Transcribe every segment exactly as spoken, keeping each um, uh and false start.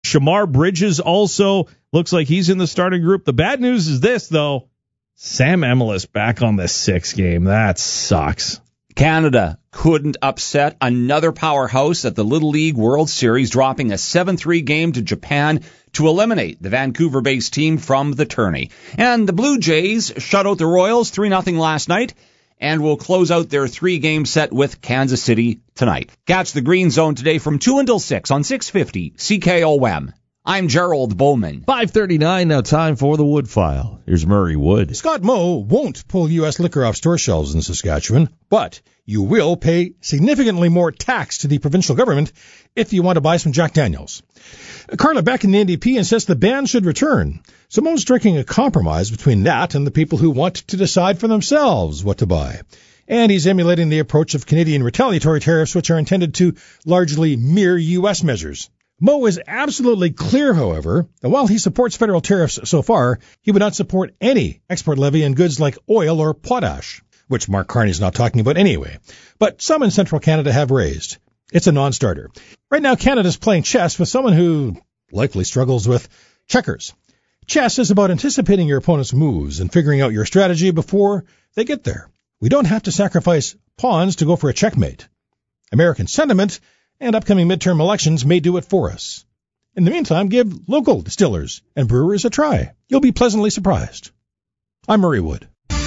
Shamar Bridges also looks like he's in the starting group. The bad news is this, though. Sam Emilus back on the six game. That sucks. Canada couldn't upset another powerhouse at the Little League World Series, dropping a seven three game to Japan to eliminate the Vancouver-based team from the tourney. And the Blue Jays shut out the Royals three nothing last night and will close out their three-game set with Kansas City tonight. Catch the Green Zone today from two until six on six fifty C K O M. I'm Gerald Bowman. five thirty-nine, now time for the Wood File. Here's Murray Wood. Scott Moe won't pull U S liquor off store shelves in Saskatchewan, but you will pay significantly more tax to the provincial government if you want to buy some Jack Daniels. Carla Beck in the N D P insists the ban should return. So Moe's striking a compromise between that and the people who want to decide for themselves what to buy. And he's emulating the approach of Canadian retaliatory tariffs, which are intended to largely mirror U S measures. Moe is absolutely clear, however, that while he supports federal tariffs so far, he would not support any export levy on goods like oil or potash, which Mark Carney's not talking about anyway. But some in central Canada have raised. It's a non-starter. Right now, Canada's playing chess with someone who likely struggles with checkers. Chess is about anticipating your opponent's moves and figuring out your strategy before they get there. We don't have to sacrifice pawns to go for a checkmate. American sentiment and upcoming midterm elections may do it for us. In the meantime, give local distillers and brewers a try. You'll be pleasantly surprised. I'm Murray Wood.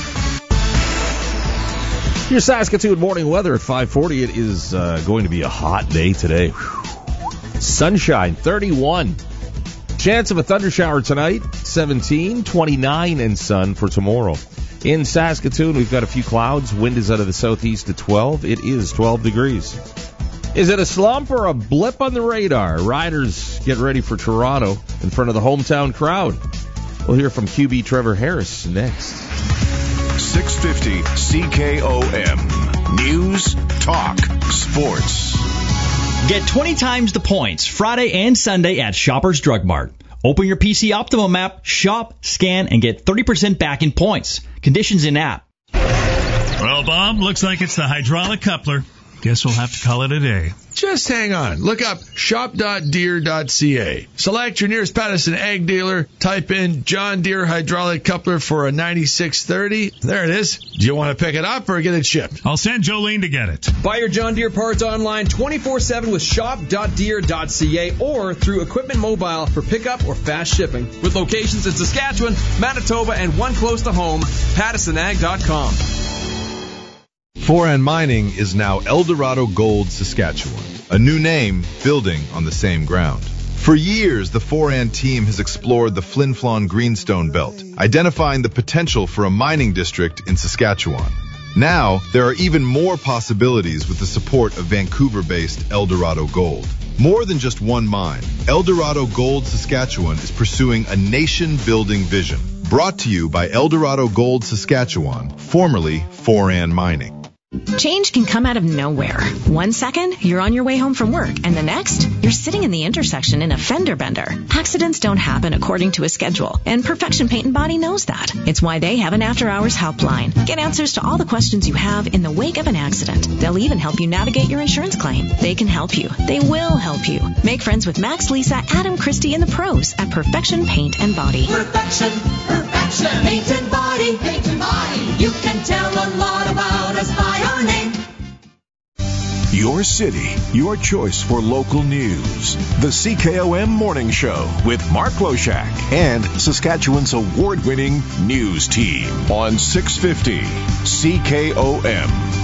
Your Saskatoon morning weather at five forty. It is uh, going to be a hot day today. Whew. Sunshine, thirty-one. Chance of a thunder shower tonight, seventeen, twenty-nine, and sun for tomorrow. In Saskatoon, we've got a few clouds. Wind is out of the southeast at twelve. It is twelve degrees. Is it a slump or a blip on the radar? Riders get ready for Toronto in front of the hometown crowd. We'll hear from Q B Trevor Harris next. six fifty C K O M. News, talk, sports. Get twenty times the points Friday and Sunday at Shoppers Drug Mart. Open your P C Optimum app, shop, scan, and get thirty percent back in points. Conditions in app. Well, Bob, looks like it's the hydraulic coupler. Guess we'll have to call it a day. Just hang on. Look up shop dot deere dot c a. Select your nearest Patterson Ag dealer. Type in John Deere hydraulic coupler for a ninety-six thirty. There it is. Do you want to pick it up or get it shipped? I'll send Jolene to get it. Buy your John Deere parts online twenty-four seven with shop dot deere dot c a or through Equipment Mobile for pickup or fast shipping. With locations in Saskatchewan, Manitoba, and one close to home, Patterson Ag dot com. Foran Mining is now Eldorado Gold Saskatchewan, a new name building on the same ground. For years, the Foran team has explored the Flin Flon Greenstone Belt, identifying the potential for a mining district in Saskatchewan. Now, there are even more possibilities with the support of Vancouver-based Eldorado Gold. More than just one mine, Eldorado Gold Saskatchewan is pursuing a nation-building vision. Brought to you by Eldorado Gold Saskatchewan, formerly Foran Mining. Change can come out of nowhere. One second, you're on your way home from work, and the next, you're sitting in the intersection in a fender bender. Accidents don't happen according to a schedule, and Perfection Paint and Body knows that. It's why they have an after-hours helpline. Get answers to all the questions you have in the wake of an accident. They'll even help you navigate your insurance claim. They can help you. They will help you. Make friends with Max, Lisa, Adam, Christy, and the pros at Perfection Paint and Body. Perfection, Perfection Paint and Body, Paint and Body. You can tell a lot about us by our name. Your city, your choice for local news. The C K O M Morning Show with Mark Loshak and Saskatchewan's award-winning news team on six fifty C K O M.